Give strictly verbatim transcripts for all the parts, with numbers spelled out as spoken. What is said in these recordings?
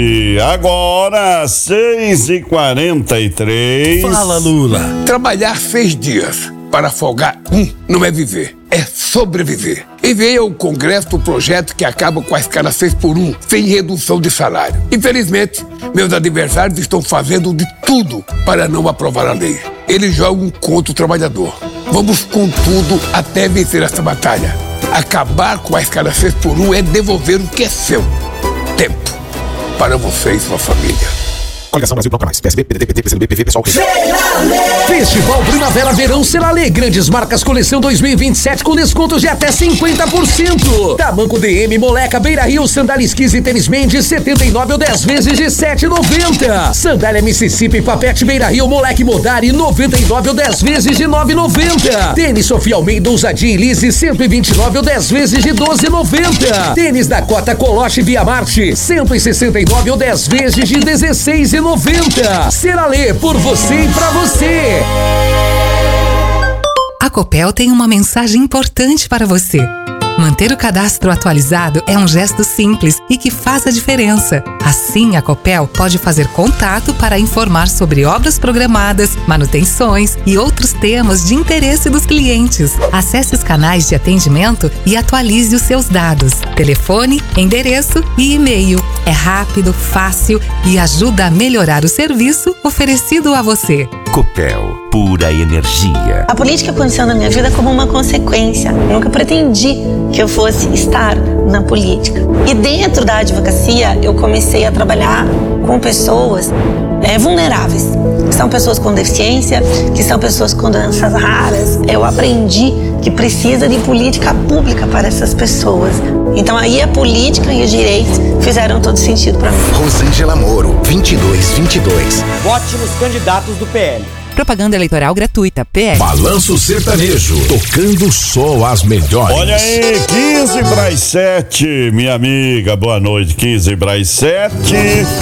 E agora, seis e quarenta e três. Fala, Lula. Trabalhar seis dias para folgar um não é viver, é sobreviver. Enviei ao Congresso o projeto que acaba com a escala seis por um, sem redução de salário. Infelizmente, meus adversários estão fazendo de tudo para não aprovar a lei. Eles jogam contra o trabalhador. Vamos com tudo até vencer essa batalha. Acabar com a escala seis por um é devolver o que é seu. Tempo para você e sua família. Coligação Brasil Bloco Mais, P S B, P D T, P T, P C do B, P V, Pessoal. Festival Primavera-Verão Seralê. Grandes marcas coleção dois mil e vinte e sete com descontos de até cinquenta por cento. Tamanco D M, Moleca, Beira Rio, Sandália Esquis e Tênis Mendes, setenta e nove ou dez vezes de sete reais e noventa centavos. Sandália Mississippi, Papete, Beira Rio, Moleque, Modari, noventa e nove ou dez vezes de nove reais e noventa centavos. Tênis Sofia Almeida, Ousadia e Lise, cento e vinte e nove ou dez vezes de doze reais e noventa centavos. Tênis Dakota Coloche Via Marte, cento e sessenta e nove ou dez vezes de dezesseis reais e noventa centavos. Seralê, por você e pra você. A Copel tem uma mensagem importante para você. Manter o cadastro atualizado é um gesto simples e que faz a diferença. Assim, a Copel pode fazer contato para informar sobre obras programadas, manutenções e outros temas de interesse dos clientes. Acesse os canais de atendimento e atualize os seus dados: telefone, endereço e e-mail. É rápido, fácil e ajuda a melhorar o serviço oferecido a você. Copel, pura energia. A política condiciona a minha vida como uma consequência. Eu nunca pretendi que eu fosse estar na política. E dentro da advocacia, eu comecei a trabalhar com pessoas é, vulneráveis, que são pessoas com deficiência, que são pessoas com doenças raras. Eu aprendi que precisa de política pública para essas pessoas. Então aí a política e os direitos fizeram todo sentido para mim. Rosângela Moro, vinte e dois vinte e dois. Vote nos candidatos do P L. Propaganda eleitoral gratuita, P S. Balanço Sertanejo, tocando só as melhores. Olha aí, quinze para as sete, minha amiga, boa noite, quinze para as sete.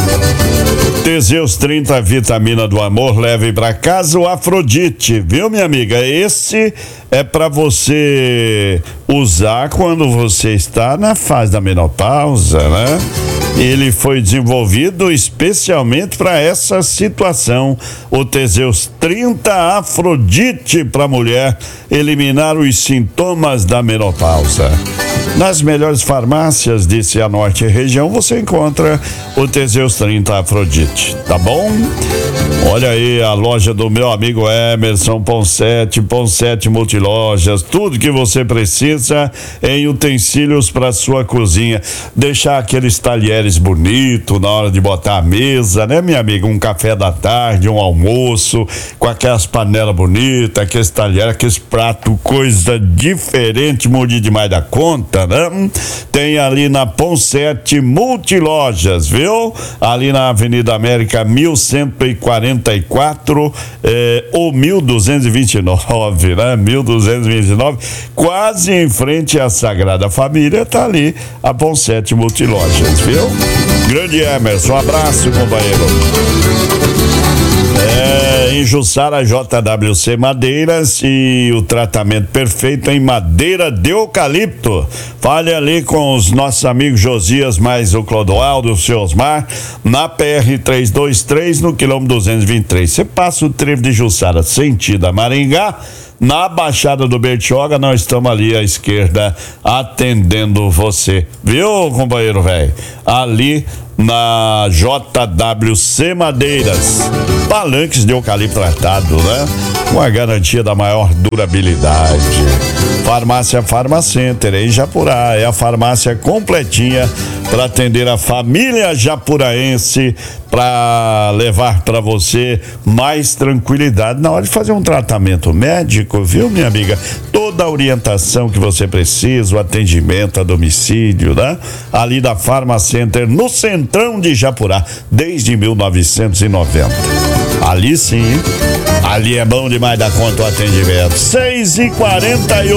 Teseus trinta, vitamina do amor, leve pra casa o Afrodite, viu, minha amiga? Esse é pra você usar quando você está na fase da menopausa, né? Ele foi desenvolvido especialmente para essa situação. O Teseus trinta Afrodite para mulher eliminar os sintomas da menopausa. Nas melhores farmácias de Cianorte e região você encontra o Teseus trinta Afrodite, tá bom? Olha aí a loja do meu amigo Emerson Ponsete, Ponsete Multilojas, tudo que você precisa em utensílios para sua cozinha. Deixar aqueles talheres bonitos na hora de botar a mesa, né, minha amiga? Um café da tarde, um almoço, com aquelas panelas bonitas, aqueles talheres, aqueles pratos, coisa diferente, mordi demais da conta, né? Tem ali na Ponsete Multilojas, viu? Ali na Avenida América mil cento e quarenta e quatro, eh, ou mil duzentos e vinte e nove, né? mil duzentos e vinte e nove, quase em frente à Sagrada Família, tá ali a Ponsete Multilojas, viu? Grande Emerson, um abraço, companheiro. É, em Jussara, J W C Madeiras e o tratamento perfeito em madeira de eucalipto. Fale ali com os nossos amigos Josias, mais o Clodoaldo, o seu Osmar, na P R trezentos e vinte e três, no quilômetro duzentos e vinte e três. Você passa o trevo de Jussara sentido a Maringá, na Baixada do Bertioga, nós estamos ali à esquerda atendendo você, viu, companheiro velho? Ali na J W C Madeiras, palanques de eucalipto tratado, né? Com a garantia da maior durabilidade. Farmácia Farmacenter em Japurá, é a farmácia completinha para atender a família japuraense, para levar para você mais tranquilidade na hora de fazer um tratamento médico, viu, minha amiga? Toda a orientação que você precisa, o atendimento a domicílio, né? Ali da Farmacenter, no centrão de Japurá, desde mil novecentos e noventa. Ali sim, ali é bom demais da conta o atendimento. seis e quarenta e um.